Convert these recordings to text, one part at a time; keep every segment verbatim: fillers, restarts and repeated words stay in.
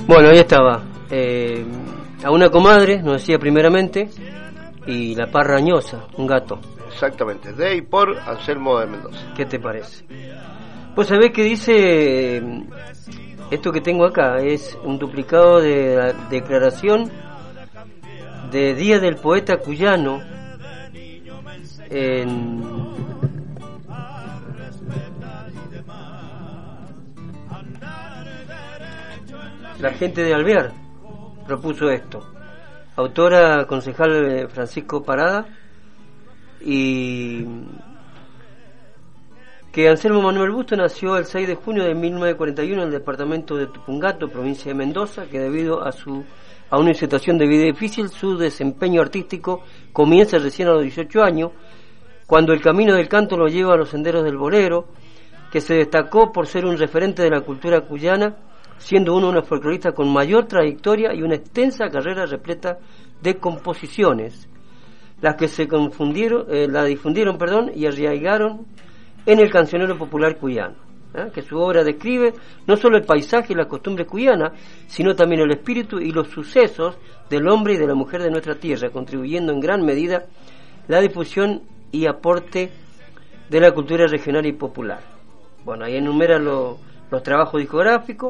Bueno, ahí estaba. Eh, a una comadre, nos decía primeramente, y la parra añosa, un gato. Exactamente, de y por Anselmo de Mendoza. ¿Qué te parece? Pues sabés que dice, esto que tengo acá es un duplicado de la declaración de Día del Poeta Cuyano en la gente de Alvear propuso esto. Autora concejal Francisco Parada, y que Anselmo Manuel Busto nació el seis de junio de mil novecientos cuarenta y uno en el departamento de Tupungato, provincia de Mendoza, que debido a su a una situación de vida difícil, su desempeño artístico comienza recién a los dieciocho años, cuando el camino del canto lo lleva a los senderos del bolero, que se destacó por ser un referente de la cultura cuyana, siendo uno de los folcloristas con mayor trayectoria y una extensa carrera repleta de composiciones, las que se confundieron, eh, la difundieron, perdón, y arraigaron en el cancionero popular cuyano, ¿eh? Que su obra describe no solo el paisaje y la costumbre cuyana, sino también el espíritu y los sucesos del hombre y de la mujer de nuestra tierra, contribuyendo en gran medida la difusión y aporte de la cultura regional y popular. Bueno, ahí enumera lo, los trabajos discográficos.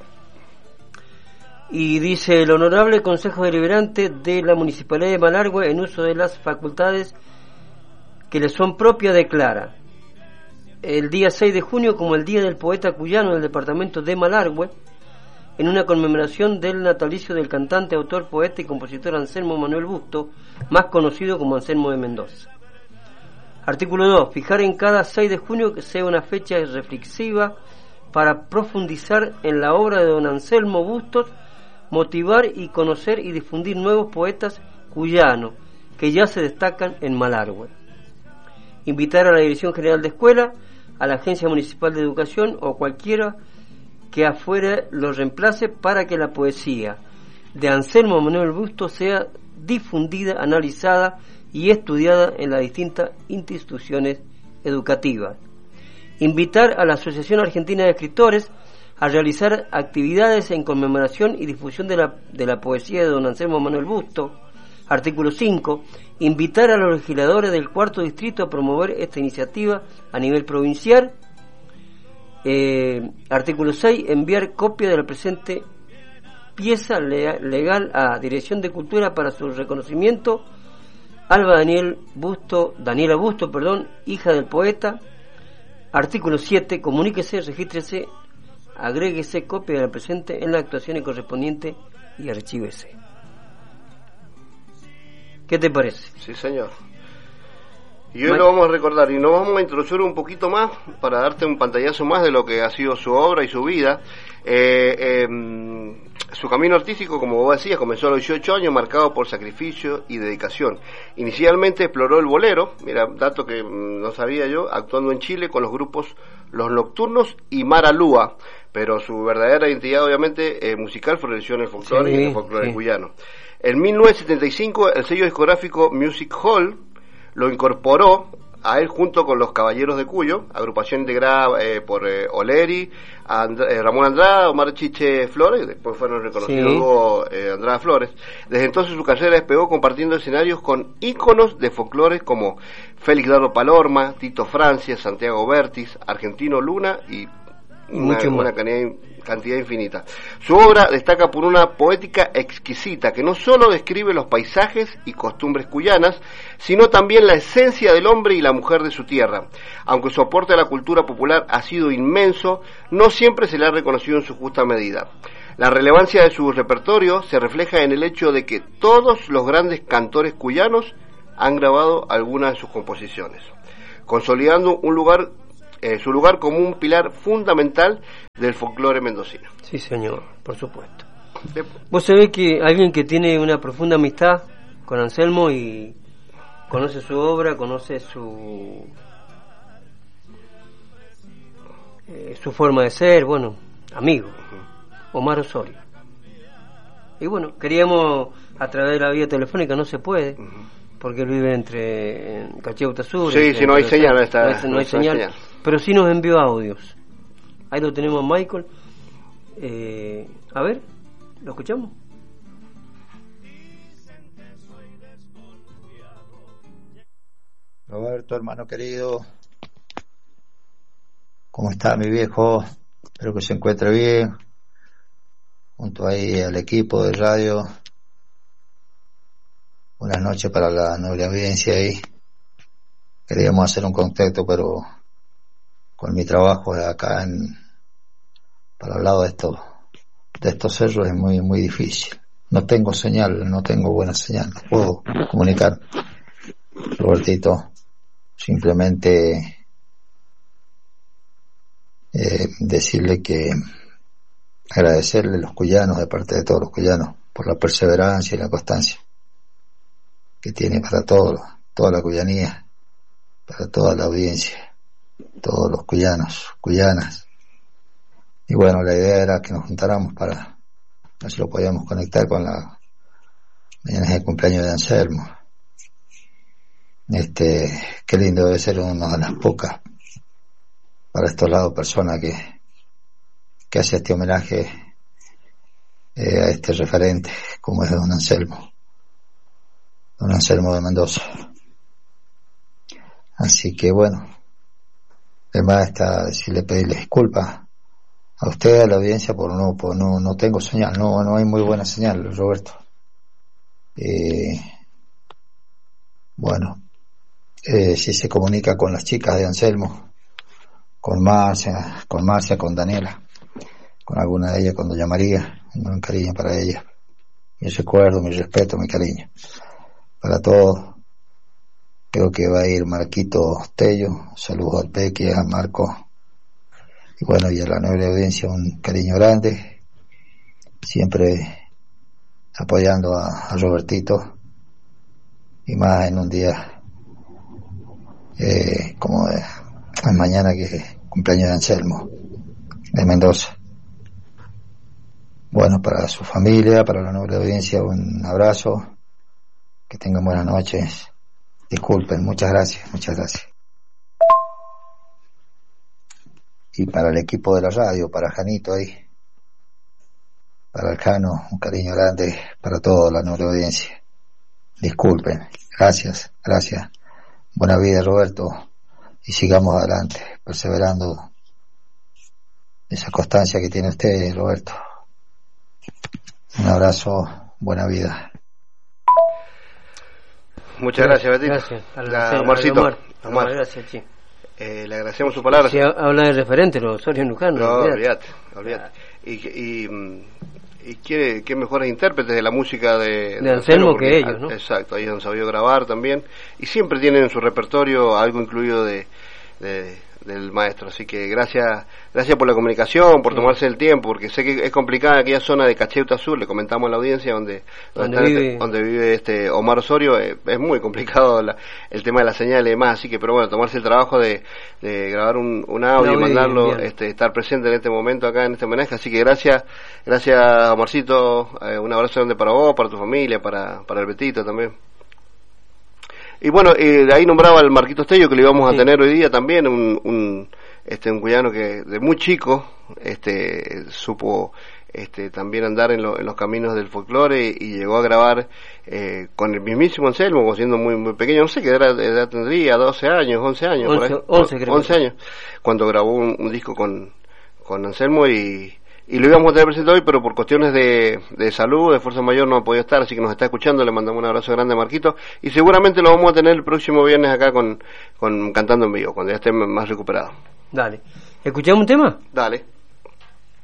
Y dice: el Honorable Consejo Deliberante de la Municipalidad de Malargüe, en uso de las facultades que le son propias, declara el día seis de junio como el Día del Poeta Cuyano del departamento de Malargüe, en una conmemoración del natalicio del cantante, autor, poeta y compositor Anselmo Manuel Busto, más conocido como Anselmo de Mendoza. Artículo dos. Fijar en cada seis de junio que sea una fecha reflexiva para profundizar en la obra de don Anselmo Bustos, motivar y conocer y difundir nuevos poetas cuyanos que ya se destacan en Malargüe. Invitar a la Dirección General de Escuela, a la Agencia Municipal de Educación o cualquiera que afuera lo reemplace para que la poesía de Anselmo Manuel Bustos sea difundida, analizada y estudiada en las distintas instituciones educativas. Invitar a la Asociación Argentina de Escritores a realizar actividades en conmemoración y difusión de la, de la poesía de don Anselmo Manuel Bustos. Artículo cinco. Invitar a los legisladores del cuarto distrito a promover esta iniciativa a nivel provincial. Eh, artículo seis. Enviar copia de la presente pieza legal a Dirección de Cultura para su reconocimiento. Alba Daniel Busto, Daniela Busto, perdón, hija del poeta. Artículo siete. Comuníquese, regístrese, agréguese copia de la presente en las actuaciones correspondientes y archívese. ¿Qué te parece? Sí, señor. Y hoy Ma- lo vamos a recordar y nos vamos a introducir un poquito más para darte un pantallazo más de lo que ha sido su obra y su vida. Eh, eh, su camino artístico, como vos decías, comenzó a los dieciocho años, marcado por sacrificio y dedicación. Inicialmente exploró el bolero, mira, dato que no sabía yo, actuando en Chile con los grupos Los Nocturnos y Maralúa, pero su verdadera identidad, obviamente, eh, musical floreció en el folclore sí, y en el folclore sí. cuyano. En mil novecientos setenta y cinco, el sello discográfico Music Hall lo incorporó a él junto con los Caballeros de Cuyo, agrupación integrada eh, por eh, Oleri, And- eh, Ramón Andrada, Omar Chiche Flores, después fueron reconocidos sí. eh, Andrada Flores. Desde entonces su carrera despegó compartiendo escenarios con íconos de folclore como Félix Dardo Palorma, Tito Francia, Santiago Bertis, Argentino Luna y una, una cantidad, cantidad infinita. Su obra destaca por una poética exquisita que no solo describe los paisajes y costumbres cuyanas, sino también la esencia del hombre y la mujer de su tierra. Aunque su aporte a la cultura popular ha sido inmenso, no siempre se le ha reconocido en su justa medida. La relevancia de su repertorio se refleja en el hecho de que todos los grandes cantores cuyanos han grabado algunas de sus composiciones, consolidando un lugar Eh, su lugar como un pilar fundamental del folclore mendocino. Sí, señor, por supuesto. De... Vos sabés que alguien que tiene una profunda amistad con Anselmo y conoce su obra, conoce su eh, su forma de ser, bueno, amigo, uh-huh. Omar Osorio. Y bueno, queríamos a través de la vía telefónica, no se puede, uh-huh. porque él vive entre en Cacheuta Sur. Sí, si no hay señal, está, no hay, no hay señal, señal. Pero sí nos envió audios. Ahí lo tenemos, Michael. Eh, a ver. ¿Lo escuchamos? Roberto, hermano querido, ¿cómo está mi viejo? Espero que se encuentre bien, junto ahí al equipo de radio. Buenas noches para la noble audiencia ahí. Queríamos hacer un contacto, pero con mi trabajo acá en, para el lado de estos, de estos cerros es muy, muy difícil. No tengo señal, no tengo buena señal, no puedo comunicar. Robertito, simplemente eh, decirle que agradecerle a los cuyanos, de parte de todos los cuyanos, por la perseverancia y la constancia que tiene para todo, toda la cuyanía, para toda la audiencia, todos los cuyanos, cuyanas. Y bueno, la idea era que nos juntáramos para ver si lo podíamos conectar con la mañana de cumpleaños de Anselmo. Este, qué lindo debe ser una de las pocas para estos lados personas que, que hace este homenaje eh, a este referente como es don Anselmo, don Anselmo de Mendoza. Así que bueno, además está decirle, pedirle disculpas a usted, a la audiencia, por no, por no, no tengo señal, no, no hay muy buena señal, Roberto. Eh, bueno. Eh, si se comunica con las chicas de Anselmo, con Marcia, con Marcia, con Daniela, con alguna de ellas, con doña María, un gran cariño para ella, mi recuerdo, mi respeto, mi cariño para todos. Creo que va a ir Marquito Tello, saludos al Peque, a Marco, y bueno, y a la noble audiencia un cariño grande, siempre apoyando a, a Robertito, y más en un día Eh, como de, de mañana, que es cumpleaños de Anselmo de Mendoza. Bueno, para su familia, para la noble audiencia, un abrazo, que tengan buenas noches, disculpen, muchas gracias, muchas gracias. Y para el equipo de la radio, para Janito ahí, para el Jano, un cariño grande para toda la noble audiencia, disculpen, gracias, gracias. Buena vida, Roberto, y sigamos adelante, perseverando esa constancia que tiene usted, Roberto. Un abrazo, buena vida. Muchas gracias, Betito. Gracias. La, Omarcito, Omar. Omar. Gracias, sí. Eh, le agradecemos su palabra. Si habla de referente, los Osorio Nucano. No, olvídate, olvídate. Y, y, y quiere que mejores intérpretes de la música de, de, de Anselmo porque, que ellos, ¿no? Exacto, ellos han sabido grabar también. Y siempre tienen en su repertorio algo incluido de, de del maestro. Así que gracias gracias por la comunicación, por sí. tomarse el tiempo, porque sé que es complicada aquella zona de Cacheuta Sur, le comentamos a la audiencia, donde donde, donde, vive, este, donde vive este Omar Osorio, eh, es muy complicado la, el tema de la señal y demás, así que, pero bueno, tomarse el trabajo de, de grabar un, un audio no, y mandarlo, bien, bien. Este, estar presente en este momento acá en este homenaje, así que gracias, gracias Omarcito, eh, un abrazo grande para vos, para tu familia, para, para el Betito también. Y bueno, eh, ahí nombraba al Marquito Tello, que lo íbamos sí. a tener hoy día también, un, un este un cuyano que de muy chico este supo este también andar en, lo, en los caminos del folclore y, y llegó a grabar eh, con el mismísimo Anselmo, siendo muy muy pequeño, no sé qué edad, edad tendría, doce años, once años, once, por ahí, once, creo once años, cuando grabó un, un disco con, con Anselmo y Y lo íbamos a tener presente hoy, pero por cuestiones de, de salud, de fuerza mayor, no ha podido estar, así que nos está escuchando, le mandamos un abrazo grande a Marquito, y seguramente lo vamos a tener el próximo viernes acá con, con cantando en vivo, cuando ya esté más recuperado. Dale. ¿Escuchamos un tema? Dale.